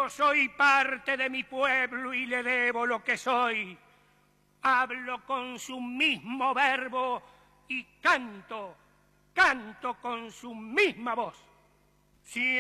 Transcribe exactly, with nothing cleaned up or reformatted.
Yo soy parte de mi pueblo y le debo lo que soy. Hablo con su mismo verbo y canto, canto con su misma voz. Si